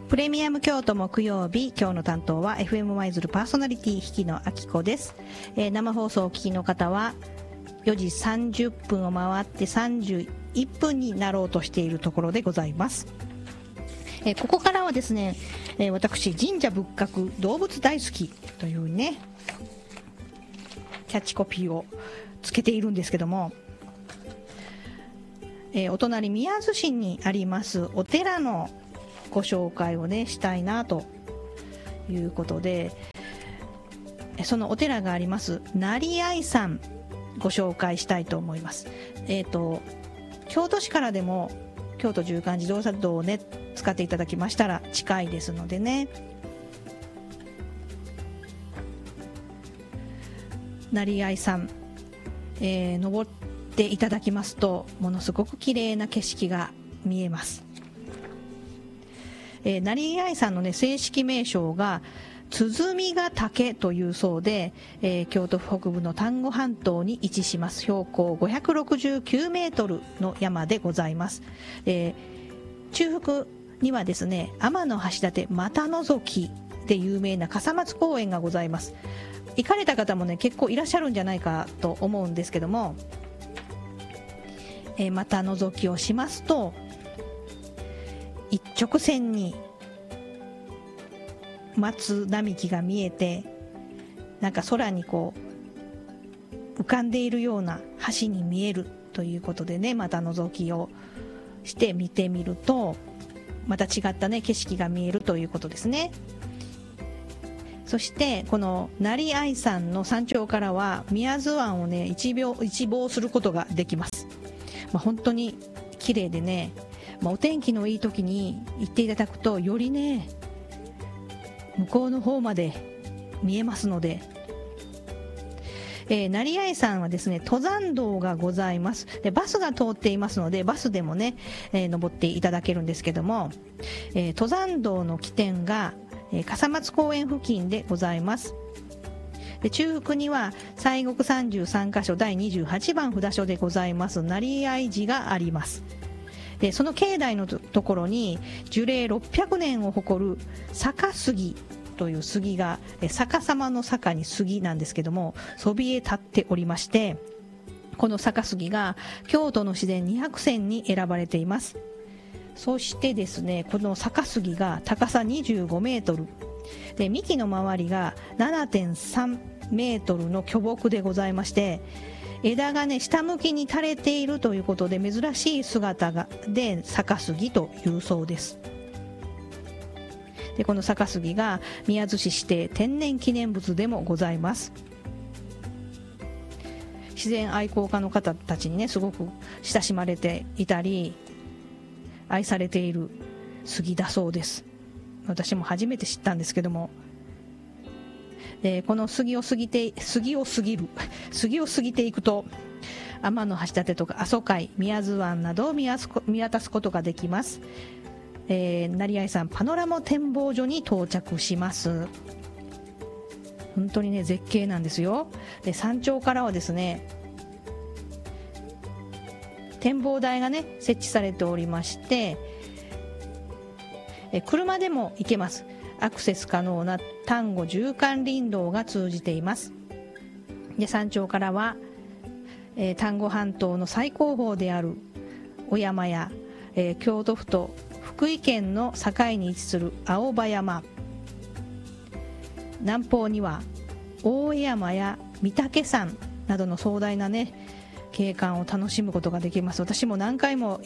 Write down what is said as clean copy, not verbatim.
プレミアム京都木曜日、今日の担当は FM 舞鶴パーソナリティ引野明子です。生放送をお聞きの方は4時30分を回って31分になろうとしているところでございます。ここからはですね、私神社仏閣動物大好きというねキャッチコピーをつけているんですけども、お隣宮津市にありますお寺のご紹介をねしたいなということで、そのお寺があります成合山ご紹介したいと思います。京都市からでも京都縦貫自動車道をね使っていただきましたら近いですのでね、成合山、登っていただきますとものすごく綺麗な景色が見えます。成合山のね正式名称が鼓ヶ岳というそうで、京都府北部の丹後半島に位置します標高569メートルの山でございます。中腹にはですね天橋立股のぞきで有名な笠松公園がございます。行かれた方もね結構いらっしゃるんじゃないかと思うんですけども、股のぞきをしますと一直線に松並木が見えて、なんか空にこう浮かんでいるような橋に見えるということでね、また覗きをして見てみるとまた違ったね景色が見えるということですね。そしてこの成合山の山頂からは宮津湾をね一望することができます。本当に綺麗でね、お天気のいい時に行っていただくとよりね向こうの方まで見えますので、成合山はですね登山道がございます。でバスが通っていますのでバスでもね、登っていただけるんですけども、登山道の起点が、笠松公園付近でございます。で中腹には西国33カ所第28番札所でございます成合寺があります。でその境内のところに樹齢600年を誇る逆杉という杉が逆さまの坂に杉なんですけどもそびえ立っておりまして、この逆杉が京都の自然200選に選ばれています。そしてですねこの逆杉が高さ25メートルで幹の周りが 7.3 メートルの巨木でございまして、枝がね下向きに垂れているということで珍しい姿で逆杉というそうです。でこの逆杉が宮津市指定天然記念物でもございます。自然愛好家の方たちにねすごく親しまれていたり愛されている杉だそうです。私も初めて知ったんですけども、この杉を過ぎていくと天橋立とか阿蘇海宮津湾などを見渡すことができます。成合山パノラマ展望所に到着します。本当にね絶景なんですよ。で山頂からはですね展望台がね設置されておりまして、車でも行けます。アクセス可能な丹後縦貫林道が通じています。で山頂からは、丹後半島の最高峰である小山や、京都府と福井県の境に位置する青葉山、南方には大江山や御嶽山などの壮大なね景観を楽しむことができます。私も何回も